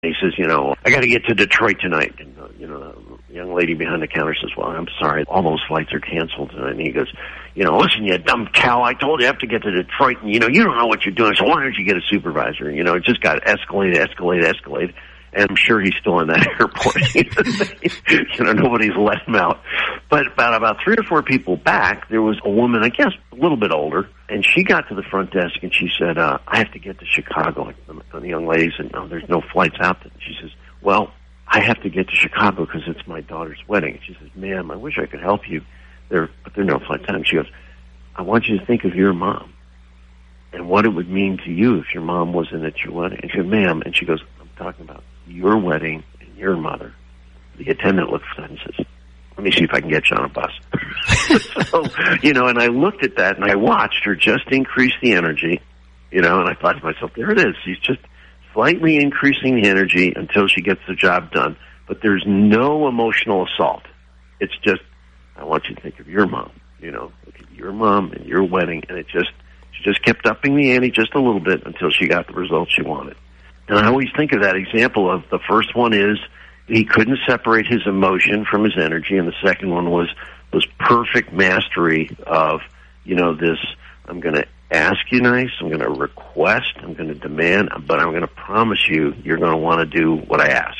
He says, I got to get to Detroit tonight. And, the young lady behind the counter says, well, I'm sorry, all those flights are canceled tonight. And he goes, listen, you dumb cow, I told you I have to get to Detroit, and, you don't know what you're doing, so why don't you get a supervisor? It just got escalated. And I'm sure he's still in that airport. Nobody's let him out. But about 3 or 4 people back, there was a woman, I guess, a little bit older, and she got to the front desk and she said, I have to get to Chicago. And the young lady said, no, there's no flights out there. She says, well, I have to get to Chicago because it's my daughter's wedding. And she says, ma'am, I wish I could help you. But there are no flights out. And she goes, I want you to think of your mom and what it would mean to you if your mom wasn't at your wedding. And she goes, ma'am, and she goes, I'm talking about your wedding and your mother. The attendant looks at and says, let me see if I can get you on a bus. So, and I looked at that and I watched her just increase the energy, and I thought to myself, there it is. She's just slightly increasing the energy until she gets the job done. But there's no emotional assault. It's just, I want you to think of your mom, look at your mom and your wedding. And she just kept upping the ante just a little bit until she got the results she wanted. And I always think of that example of the first one is he couldn't separate his emotion from his energy, and the second one was perfect mastery of, this, I'm going to ask you nice, I'm going to request, I'm going to demand, but I'm going to promise you're going to want to do what I ask.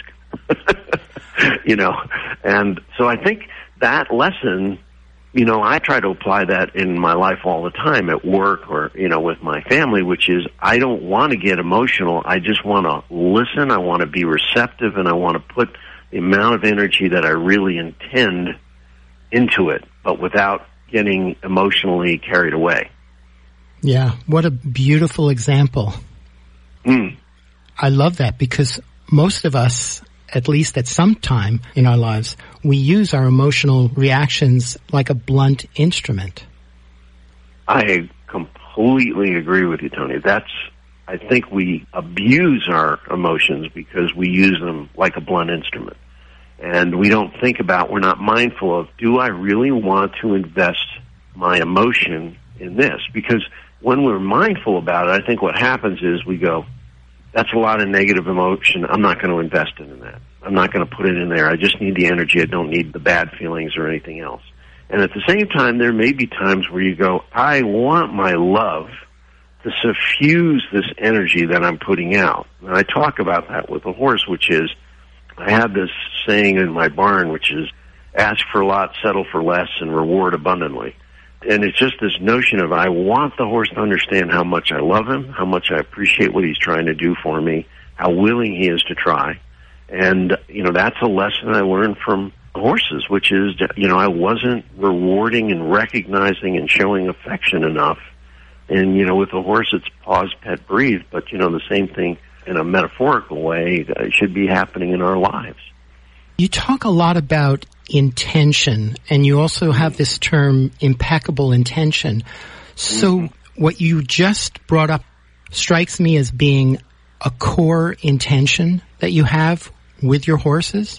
And so I think that lesson, I try to apply that in my life all the time at work or, with my family, which is I don't want to get emotional. I just want to listen. I want to be receptive, and I want to put the amount of energy that I really intend into it, but without getting emotionally carried away. Yeah, what a beautiful example. I love that because most of us, at least at some time in our lives, we use our emotional reactions like a blunt instrument. I completely agree with you, Tony. I think we abuse our emotions because we use them like a blunt instrument. And we don't think about, we're not mindful of, do I really want to invest my emotion in this? Because when we're mindful about it, I think what happens is we go, that's a lot of negative emotion. I'm not going to invest in that. I'm not going to put it in there. I just need the energy. I don't need the bad feelings or anything else. And at the same time, there may be times where you go, I want my love to suffuse this energy that I'm putting out. And I talk about that with a horse, which is, I have this saying in my barn, which is, ask for a lot, settle for less, and reward abundantly. And it's just this notion of I want the horse to understand how much I love him, how much I appreciate what he's trying to do for me, how willing he is to try. And, that's a lesson I learned from horses, which is, I wasn't rewarding and recognizing and showing affection enough. And, with a horse, it's pause, pet, breathe. But, the same thing in a metaphorical way should be happening in our lives. You talk a lot about intention, and you also have this term, impeccable intention. So what you just brought up strikes me as being a core intention that you have with your horses?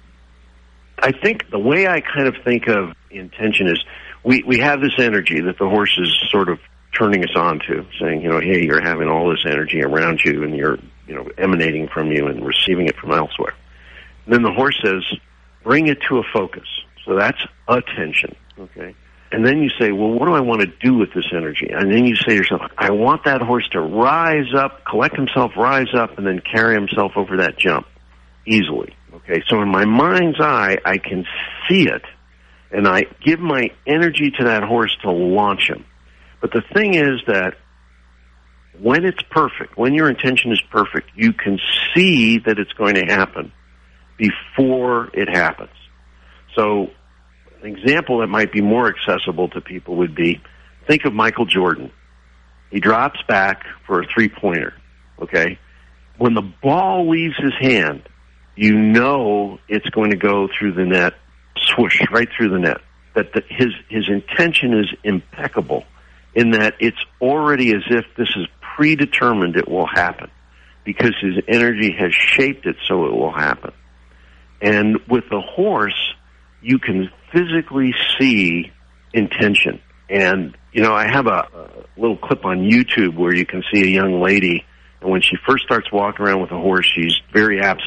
I think the way I kind of think of intention is we have this energy that the horse is sort of turning us on to, saying, hey, you're having all this energy around you and you're, emanating from you and receiving it from elsewhere. And then the horse says, bring it to a focus. So that's attention, okay? And then you say, well, what do I want to do with this energy? And then you say to yourself, I want that horse to rise up, collect himself, rise up, and then carry himself over that jump easily, okay? So in my mind's eye, I can see it, and I give my energy to that horse to launch him. But the thing is that when it's perfect, when your intention is perfect, you can see that it's going to happen before it happens. So an example that might be more accessible to people would be, think of Michael Jordan. He drops back for a three-pointer, okay? When the ball leaves his hand, you know it's going to go through the net, swoosh, right through the net. That his intention is impeccable in that it's already as if this is predetermined it will happen because his energy has shaped it so it will happen. And with the horse, you can physically see intention. And, I have a little clip on YouTube where you can see a young lady, when she first starts walking around with a horse, she's very absent